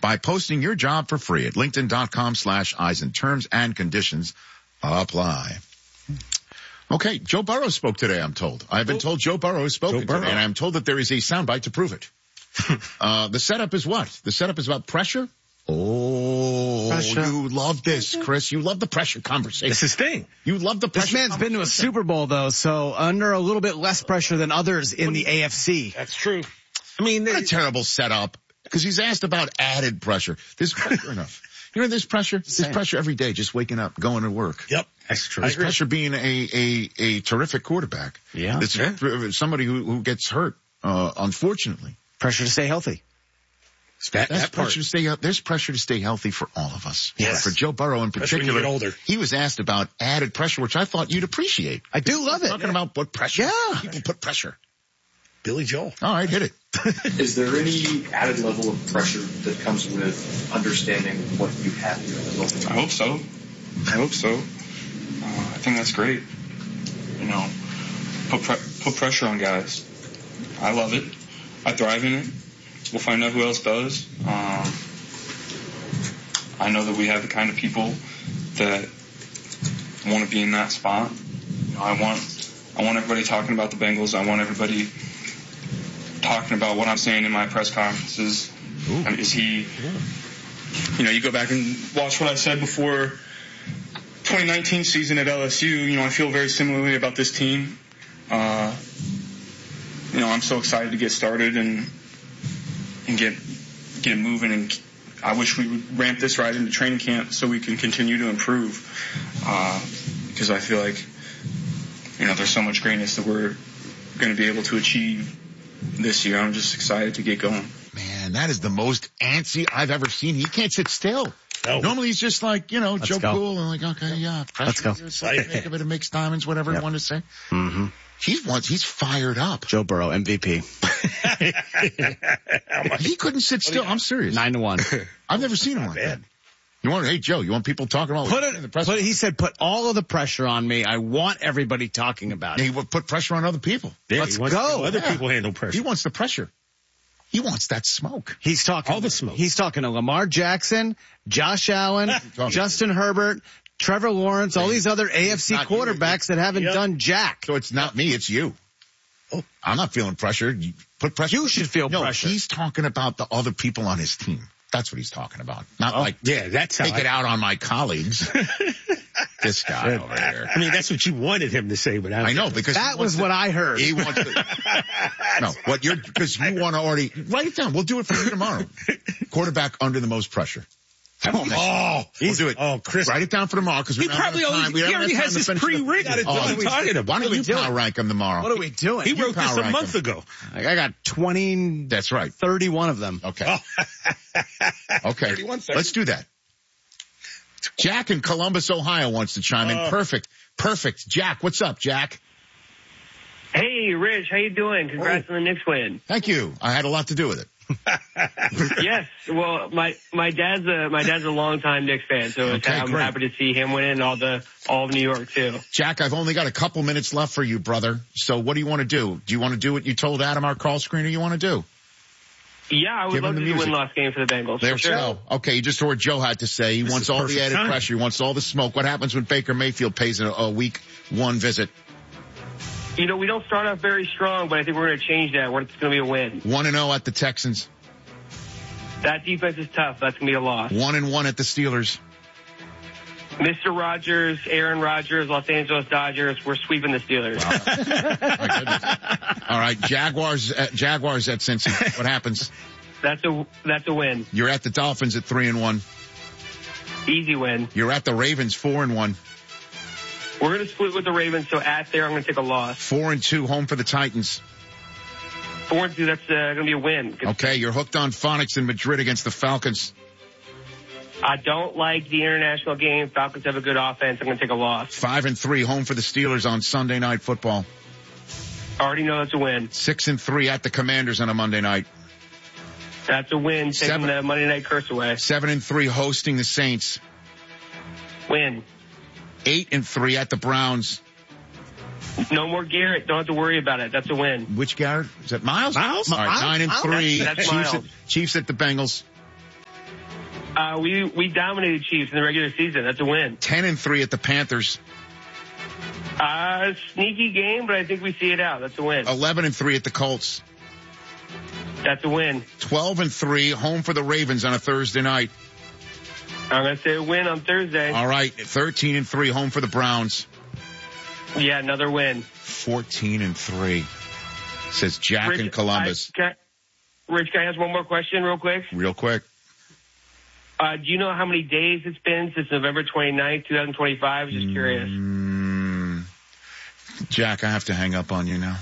by posting your job for free at linkedin.com/Eisen. Terms and conditions apply. Okay, Joe Burrow spoke today, I'm told. I've been told Joe Burrow has spoken today, and I'm told that there is a soundbite to prove it. The setup is what? The setup is about pressure? Oh, pressure. You love this, Chris. You love the pressure conversation. It's his thing. You love the pressure. This man's been to a Super Bowl, though, so under a little bit less pressure than others in the AFC. That's true. I mean, what a terrible setup, because he's asked about added pressure. There's pressure enough. You know, there's pressure. There's pressure every day, just waking up, going to work. Yep, that's true. There's pressure being a terrific quarterback. Yeah. It's somebody who gets hurt, unfortunately. Pressure to stay healthy. There's pressure to stay healthy for all of us. Yes. For Joe Burrow in particular. When you get older. He was asked about added pressure, which I thought you'd appreciate. I do love it. Talking about what pressure. Yeah. People put pressure. Billy Joel. All right, hit it. Is there any added level of pressure that comes with understanding what you have here? I hope so. I think that's great. You know, put pressure on guys. I love it. I thrive in it. We'll find out who else does. I know that we have the kind of people that want to be in that spot. You know, I want everybody talking about the Bengals. I want everybody talking about what I'm saying in my press conferences. You know, you go back and watch what I said before 2019 season at LSU. You know, I feel very similarly about this team. You know, I'm so excited to get started and get moving, and I wish we would ramp this right into training camp so we can continue to improve, because I feel like, you know, there's so much greatness that we're going to be able to achieve this year. I'm just excited to get going. Man, that is the most antsy I've ever seen. He can't sit still. No. Normally he's just like, you know, Joe Cool and like, okay, yeah, pressure. Let's go. Make a bit of mixed diamonds, whatever you want to say. Mm-hmm. He's fired up. Joe Burrow, MVP. He couldn't sit still. I'm serious. 9-1. I've never seen him like that. Hey, Joe, you want people talking about he said, put all of the pressure on me. I want everybody talking about it. He would put pressure on other people. Yeah, Let's go. Other people handle pressure. He wants the pressure. He wants that smoke. He's talking all the smoke. He's talking to Lamar Jackson, Josh Allen, Justin Herbert, Trevor Lawrence, all these other AFC quarterbacks that haven't done jack. So it's not me, it's you. Oh, I'm not feeling pressure. You put pressure. You should feel pressure. He's talking about the other people on his team. That's what he's talking about. Not that's take it out on my colleagues. This guy over here. I mean, that's what you wanted him to say, but I know, because that was what I heard. He wants to, because you want to already write it down. We'll do it for you tomorrow. Quarterback under the most pressure. We'll do it. Oh, Chris, write it down for tomorrow, because we already has this pre-written. Why don't you power rank him tomorrow? What are we doing? He wrote this a month ago. I got 20. That's right. 31 of them. Okay. Okay. 31, let's do that. Jack in Columbus, Ohio wants to chime in. Perfect. Jack, what's up, Jack? Hey, Rich, how you doing? Congrats on the Knicks win. Thank you. I had a lot to do with it. Yes. Well, my dad's a longtime Knicks fan, so I'm happy to see him winning all of New York too. Jack, I've only got a couple minutes left for you, brother. So what do you want to do? Do you want to do what you told Adam, our call screener, you want to do? Yeah, I would love to do the win-loss game for the Bengals. There we go. Okay, you just heard what Joe had to say. He wants all the added pressure. He wants all the smoke. What happens when Baker Mayfield pays a week one visit? You know, we don't start off very strong, but I think we're going to change that. It's going to be a win. 1-0 at the Texans. That defense is tough. That's going to be a loss. 1-1 at the Steelers. Mr. Rogers, Aaron Rodgers, Los Angeles Dodgers, we're sweeping the Steelers. Wow. My goodness. All right, Jaguars at Cincy. What happens? That's a win. You're at the Dolphins at 3-1. Easy win. You're at the Ravens 4-1. We're going to split with the Ravens, so at there I'm going to take a loss. 4-2, home for the Titans. 4-2, that's going to be a win. Okay, you're hooked on phonics in Madrid against the Falcons. I don't like the international game. Falcons have a good offense. I'm going to take a loss. 5-3, home for the Steelers on Sunday Night Football. I already know that's a win. 6-3 at the Commanders on a Monday night. That's a win, taking the Monday night curse away. 7-3, hosting the Saints. Win. 8-3 at the Browns. No more Garrett. Don't have to worry about it. That's a win. Which Garrett? Is that Miles? Miles? All right, 9-3. That's Miles. Chiefs at the Bengals. We dominated Chiefs in the regular season. That's a win. 10-3 at the Panthers. Sneaky game, but I think we see it out. That's a win. 11-3 at the Colts. That's a win. 12-3 home for the Ravens on a Thursday night. I'm going to say a win on Thursday. All right. 13-3 home for the Browns. Yeah, another win. 14-3. Says Jack in Columbus. Rich, can I ask one more question real quick? Real quick. Do you know how many days it's been since November 29th, 2025? Just curious. Jack, I have to hang up on you now.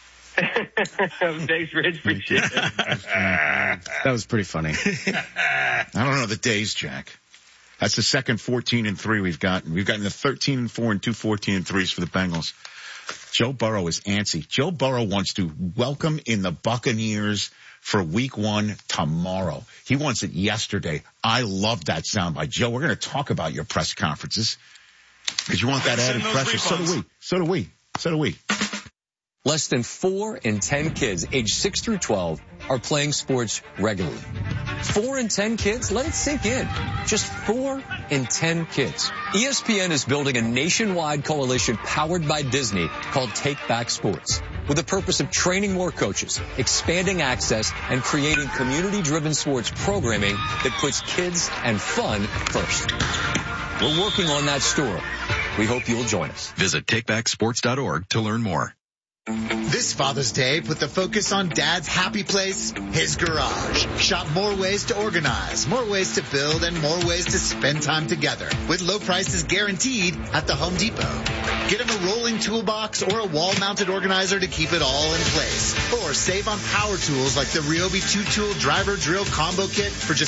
Thanks, Rich. Appreciate it. That was pretty funny. I don't know the days, Jack. That's the second 14-3 we've gotten. We've gotten the 13-4 and two 14-3s for the Bengals. Joe Burrow is antsy. Joe Burrow wants to welcome in the Buccaneers for week 1 tomorrow. He wants it yesterday. I love that soundbite. Joe, we're going to talk about your press conferences because you want that added pressure. So do we. Less than 4 in 10 kids aged 6 through 12 are playing sports regularly. 4 in 10 kids? Let it sink in. Just 4 in 10 kids. ESPN is building a nationwide coalition powered by Disney called Take Back Sports, with the purpose of training more coaches, expanding access, and creating community-driven sports programming that puts kids and fun first. We're working on that story. We hope you'll join us. Visit takebacksports.org to learn more. This Father's Day, put the focus on Dad's happy place, his garage. Shop more ways to organize, more ways to build, and more ways to spend time together with low prices guaranteed at the Home Depot. Get him a rolling toolbox or a wall-mounted organizer to keep it all in place. Or save on power tools like the Ryobi 2-tool driver drill combo kit for just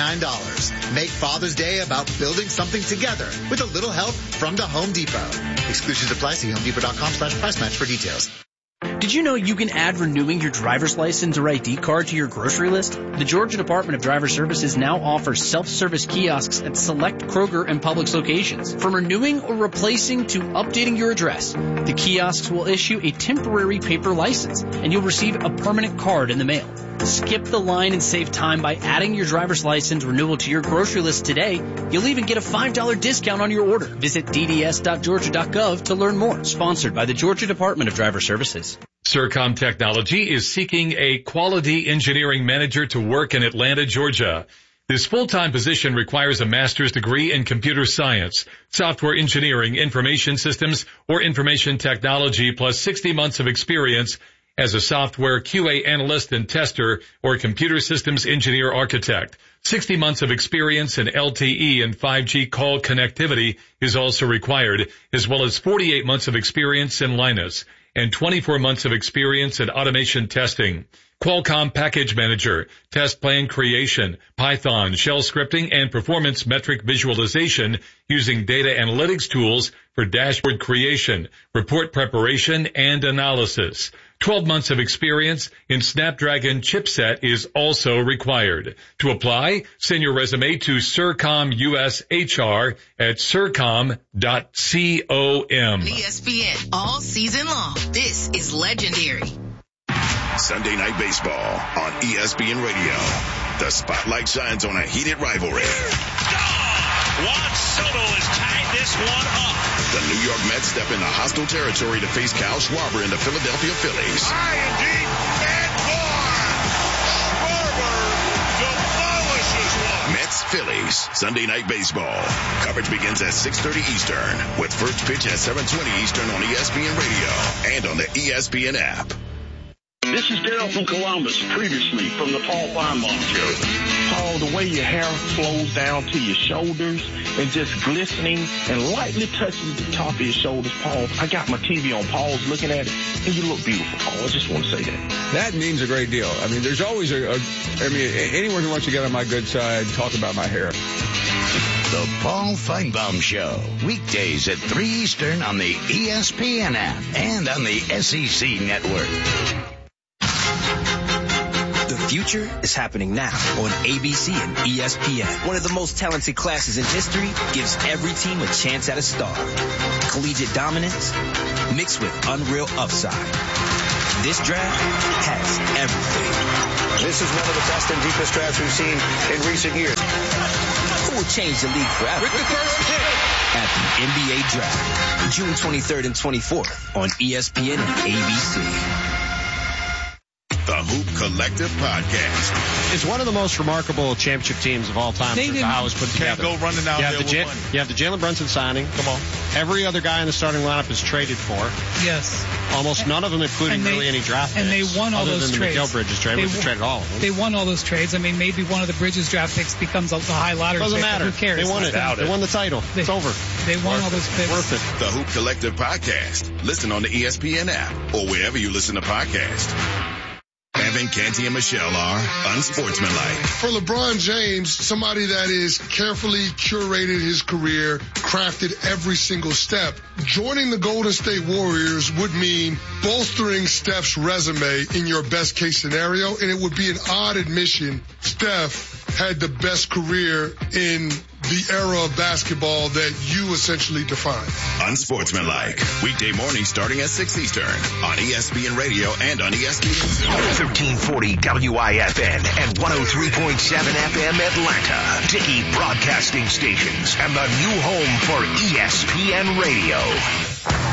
$99. Make Father's Day about building something together with a little help from the Home Depot. Exclusions apply. See HomeDepot.com/price match for details. Did you know you can add renewing your driver's license or ID card to your grocery list? The Georgia Department of Driver Services now offers self-service kiosks at select Kroger and Publix locations. From renewing or replacing to updating your address, the kiosks will issue a temporary paper license, and you'll receive a permanent card in the mail. Skip the line and save time by adding your driver's license renewal to your grocery list today. You'll even get a $5 discount on your order. Visit dds.georgia.gov to learn more. Sponsored by the Georgia Department of Driver Services. Sercom Technology is seeking a quality engineering manager to work in Atlanta, Georgia. This full-time position requires a master's degree in computer science, software engineering, information systems, or information technology, plus 60 months of experience as a software QA analyst and tester or computer systems engineer architect. 60 months of experience in LTE and 5G call connectivity is also required, as well as 48 months of experience in Linux and 24 months of experience in automation testing. Qualcomm Package Manager, test plan creation, Python, shell scripting, and performance metric visualization using data analytics tools for dashboard creation, report preparation, and analysis. 12 months of experience in Snapdragon chipset is also required. To apply, send your resume to SercomUSHR at sercom.com. ESPN all season long. This is legendary. Sunday Night Baseball on ESPN Radio. The spotlight shines on a heated rivalry. Juan Soto has tied this one up. The New York Mets step into hostile territory to face Kyle Schwarber and the Philadelphia Phillies. High and deep and gone. Schwarber demolishes one. Mets-Phillies, Sunday Night Baseball. Coverage begins at 6:30 Eastern, with first pitch at 7:20 Eastern on ESPN Radio and on the ESPN app. This is Daryl from Columbus, previously from the Paul Feinbaum Show. Paul, the way your hair flows down to your shoulders and just glistening and lightly touches the top of your shoulders, Paul, I got my TV on pause looking at it, and you look beautiful, Paul. I just want to say that. That means a great deal. I mean, there's always anyone who wants to get on my good side, talk about my hair. The Paul Feinbaum Show, weekdays at 3 Eastern on the ESPN app and on the SEC Network. The future is happening now on ABC and ESPN. One of the most talented classes in history gives every team a chance at a star. Collegiate dominance mixed with unreal upside. This draft has everything. This is one of the best and deepest drafts we've seen in recent years. will change the league forever. With the first pick at the NBA Draft, June 23rd and 24th on ESPN and ABC. The Hoop Collective Podcast. It's one of the most remarkable championship teams of all time. How it was put together. Can't go running out there with money. You have the Jalen Brunson signing. Come on. Every other guy in the starting lineup is traded for. Yes. Almost none of them, including really any draft picks. And they won all those trades. Other than the Mikal Bridges trade, which traded all of them. They won all those trades. I mean, maybe one of the Bridges draft picks becomes a high lottery pick. Doesn't matter. Who cares? They won it. They won the title. It's over. They won all those picks. Worth it. The Hoop Collective Podcast. Listen on the ESPN app or wherever you listen to podcasts. Evan, Canty, and Michelle are unsportsmanlike. For LeBron James, somebody that is carefully curated his career, crafted every single step, joining the Golden State Warriors would mean bolstering Steph's resume in your best case scenario, and it would be an odd admission. Steph had the best career in the era of basketball that you essentially defined. Unsportsmanlike. Weekday mornings starting at 6 Eastern on ESPN Radio and on ESPN. 1340 WIFN and 103.7 FM Atlanta. Dickey Broadcasting Stations and the new home for ESPN Radio.